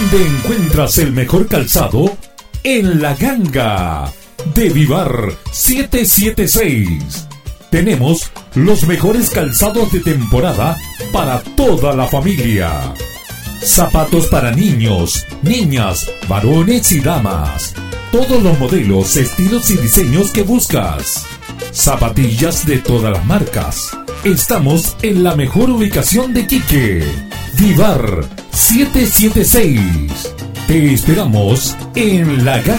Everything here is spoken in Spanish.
¿Dónde encuentras el mejor calzado? En La Ganga de Vivar 776. Tenemos los mejores calzados de temporada para toda la familia. Zapatos para niños, niñas, varones y damas. Todos los modelos, estilos y diseños que buscas. Zapatillas de todas las marcas. Estamos en la mejor ubicación de Iquique. Vivar 776. Te esperamos en La Ganga.